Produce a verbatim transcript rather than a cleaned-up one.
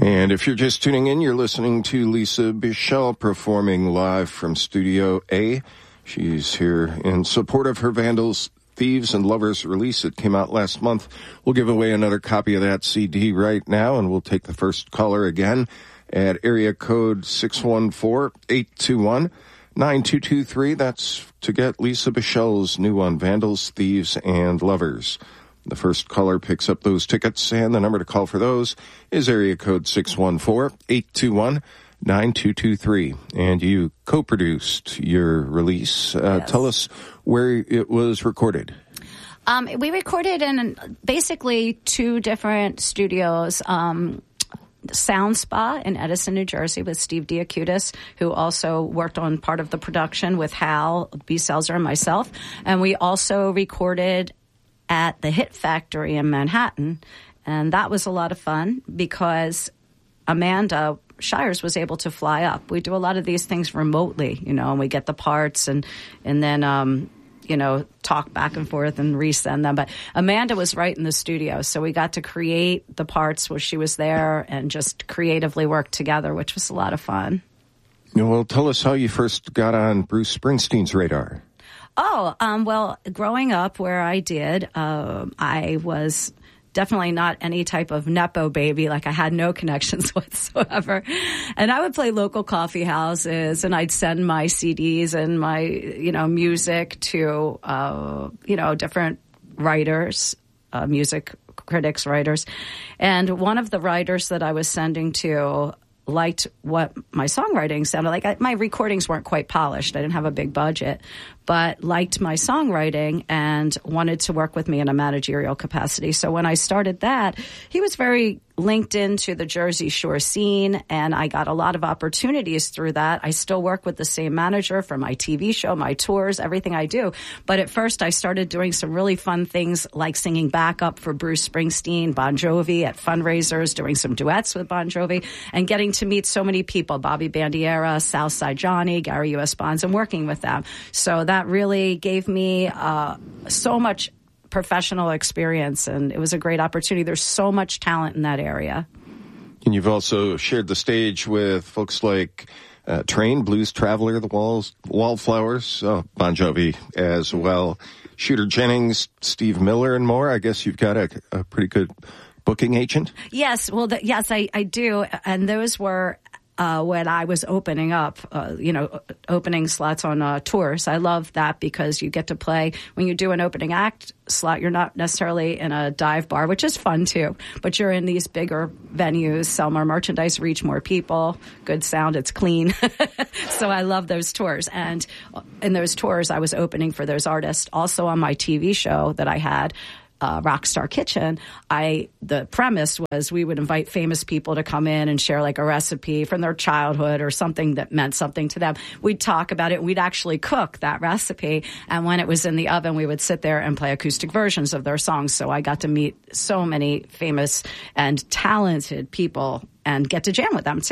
And if you're just tuning in, you're listening to Lisa Bichelle performing live from Studio A. She's here in support of her Vandals, Thieves, and Lovers release. It came out last month. We'll give away another copy of that C D right now, and we'll take the first caller again at area code six one four, eight two one, nine two two three. That's to get Lisa Bichelle's new one, Vandals, Thieves, and Lovers. The first caller picks up those tickets, and the number to call for those is area code six one four, eight two one, nine two two three. And you co-produced your release. Uh, yes. Tell us where it was recorded. Um, we recorded in basically two different studios. Um, Sound Spa in Edison, New Jersey with Steve Diacutis, who also worked on part of the production with Hal B. Selzer and myself. And we also recorded at the Hit Factory in Manhattan. And that was a lot of fun because Amanda Shires was able to fly up. We do a lot of these things remotely, you know, and we get the parts and, and then, um, you know, talk back and forth and resend them. But Amanda was right in the studio, so we got to create the parts where she was there and just creatively work together, which was a lot of fun. Well, tell us how you first got on Bruce Springsteen's radar. Oh, um, well, growing up where I did, uh, I was definitely not any type of Nepo baby. Like, I had no connections whatsoever. And I would play local coffee houses, and I'd send my C Ds and my, you know, music to, uh, you know, different writers, uh, music critics, writers. And one of the writers that I was sending to liked what my songwriting sounded like. I, my recordings weren't quite polished. I didn't have a big budget, but liked my songwriting and wanted to work with me in a managerial capacity. So when I started that, he was very linked into the Jersey Shore scene, and I got a lot of opportunities through that. I still work with the same manager for my T V show, my tours, everything I do. But at first, I started doing some really fun things like singing backup for Bruce Springsteen, Bon Jovi at fundraisers, doing some duets with Bon Jovi, and getting to meet so many people, Bobby Bandiera, Southside Johnny, Gary U S. Bonds, and working with them. So that really gave me uh, so much professional experience, and it was a great opportunity. There's so much talent in that area. And you've also shared the stage with folks like uh, Train, Blues Traveler, The Walls, Wallflowers, uh, Bon Jovi as well, Shooter Jennings, Steve Miller, and more. I guess you've got a, a pretty good booking agent? Yes, well, the, yes, I, I do, and those were Uh, when I was opening up, uh, you know, opening slots on uh, tours. I love that because you get to play, when you do an opening act slot, you're not necessarily in a dive bar, which is fun too, but you're in these bigger venues, sell more merchandise, reach more people, good sound, it's clean. So I love those tours. And in those tours, I was opening for those artists. Also on my T V show that I had, Uh, Rockstar Kitchen, I the premise was we would invite famous people to come in and share like a recipe from their childhood or something that meant something to them. We'd talk about it. We'd actually cook that recipe. And when it was in the oven, we would sit there and play acoustic versions of their songs. So I got to meet so many famous and talented people and get to jam with them too.